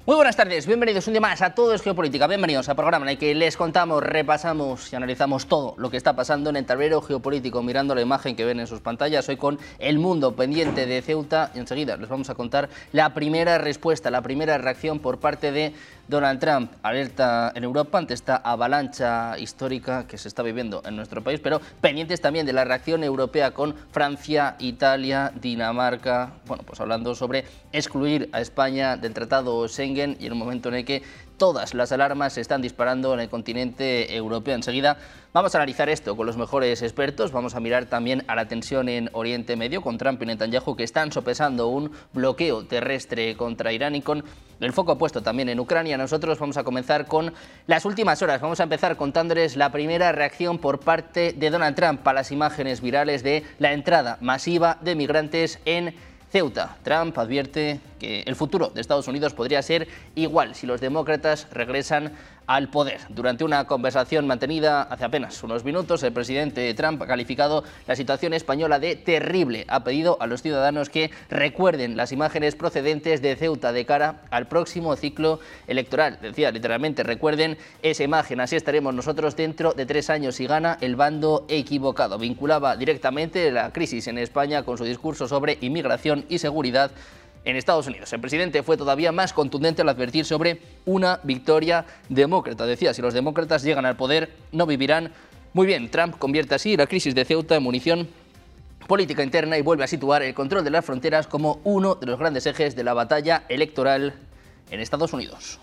Muy buenas tardes, bienvenidos un día más a Todo es Geopolítica. Bienvenidos al programa en el que les contamos, repasamos y analizamos todo lo que está pasando en el tablero geopolítico, mirando la imagen que ven en sus pantallas. Hoy con El Mundo pendiente de Ceuta y enseguida les vamos a contar la primera respuesta, la primera reacción por parte de Donald Trump. Alerta en Europa ante esta avalancha histórica que se está viviendo en nuestro país, pero pendientes también de la reacción europea con Francia, Italia, Dinamarca, bueno, pues hablando sobre excluir a España del Tratado Schengen y en un momento en el que todas las alarmas se están disparando en el continente europeo. Enseguida vamos a analizar esto con los mejores expertos, vamos a mirar también a la tensión en Oriente Medio con Trump y Netanyahu, que están sopesando un bloqueo terrestre contra Irán y con el foco puesto también en Ucrania. Nosotros vamos a comenzar con las últimas horas. Vamos a empezar contándoles la primera reacción por parte de Donald Trump a las imágenes virales de la entrada masiva de migrantes en Ceuta. Trump advierte que el futuro de Estados Unidos podría ser igual si los demócratas regresan al poder. Durante una conversación mantenida hace apenas unos minutos, el presidente Trump ha calificado la situación española de terrible. Ha pedido a los ciudadanos que recuerden las imágenes procedentes de Ceuta de cara al próximo ciclo electoral. Decía literalmente, recuerden esa imagen, así estaremos nosotros dentro de 3 años si gana el bando equivocado. Vinculaba directamente la crisis en España con su discurso sobre inmigración y seguridad en Estados Unidos. El presidente fue todavía más contundente al advertir sobre una victoria demócrata. Decía, si los demócratas llegan al poder, no vivirán muy bien. Trump convierte así la crisis de Ceuta en munición política interna y vuelve a situar el control de las fronteras como uno de los grandes ejes de la batalla electoral en Estados Unidos.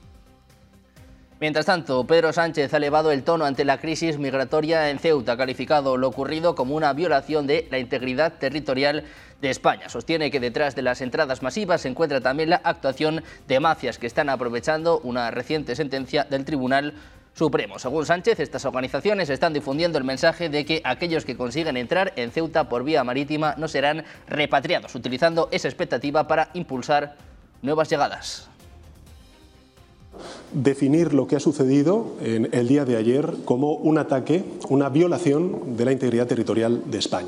Mientras tanto, Pedro Sánchez ha elevado el tono ante la crisis migratoria en Ceuta, ha calificado lo ocurrido como una violación de la integridad territorial de España. Sostiene que detrás de las entradas masivas se encuentra también la actuación de mafias que están aprovechando una reciente sentencia del Tribunal Supremo. Según Sánchez, estas organizaciones están difundiendo el mensaje de que aquellos que consiguen entrar en Ceuta por vía marítima no serán repatriados, utilizando esa expectativa para impulsar nuevas llegadas. Definir lo que ha sucedido en el día de ayer como un ataque, una violación de la integridad territorial de España.